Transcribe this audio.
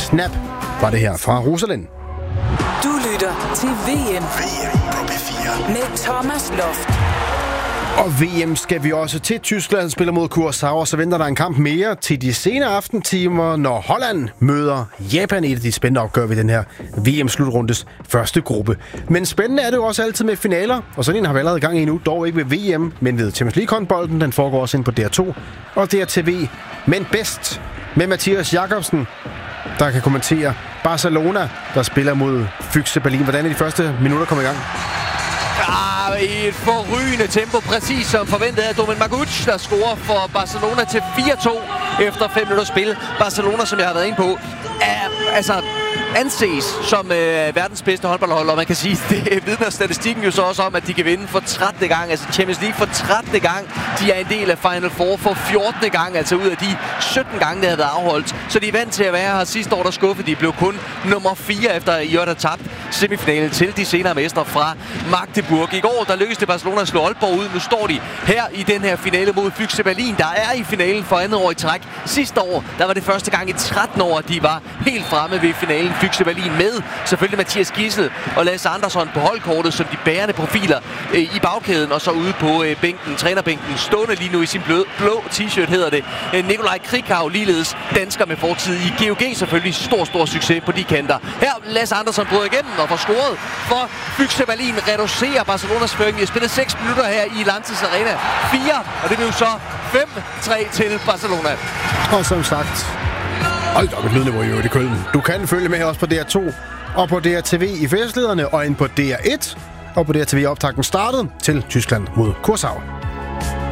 Snap var det her fra Rosalind. Du lytter til VM på P4 med Thomas Loft. Og VM skal vi også til. Tyskland spiller mod Curaçao, og så venter der en kamp mere til de senere aftentimer, når Holland møder Japan i et af de spændende opgør ved den her VM-slutrundes første gruppe. Men spændende er det jo også altid med finaler, og sådan en har vi allerede gang i nu, dog ikke ved VM, men ved Champions League-håndbolden. Den foregår også ind på DR2 og DRTV. Men bedst med Mathias Jakobsen, der kan kommentere Barcelona, der spiller mod Füchse Berlin. Hvordan er de første minutter kommet i gang? I et forrygende tempo, præcis som forventet af Domen Maguč, der scorer for Barcelona til 4-2 efter 5 minutter spil. Barcelona, som jeg har været inde på, anses som verdens bedste håndboldhold, og man kan sige, det vidner statistikken jo så også om, at de kan vinde for 13. gang, altså Champions League for 13. gang. De er en del af Final Four for 14. gang, altså ud af de 17 gange, der har været afholdt. Så de er vant til at være her. Sidste år, der skuffede de, blev kun nummer 4 efter i år, der tabt semifinalen til de senere mestre fra Magdeburg. I går, der lykkedes det Barcelona at slå Aalborg ud. Nu står de her i den her finale mod Füchse Berlin, der er i finalen for andet år i træk. Sidste år, der var det første gang i 13 år, at de var helt fremme ved finalen. Füchse Berlin med selvfølgelig Mathias Gissel og Lasse Andersson på holdkortet som de bærende profiler i bagkæden, og så ude på bænken, trænerbænken, stående lige nu i sin blå t-shirt hedder det. Nikolaj Krikau, ligeledes dansker med fortid i GOG, selvfølgelig stor succes på de kanter. Her Lasse Andersson bryder igennem og får scoret for Füchse Berlin, reducerer Barcelonas føring. Vi har spillet 6 minutter her i Lanxess Arena. 4, og det bliver jo så 5-3 til Barcelona. Og som sagt, hold op et lydniveau i øvrigt i Køln. Du kan følge med også på DR2 og på DRTV i festlederne, og ind på DR1 og på DRTV optakten startet til Tyskland mod Curaçao.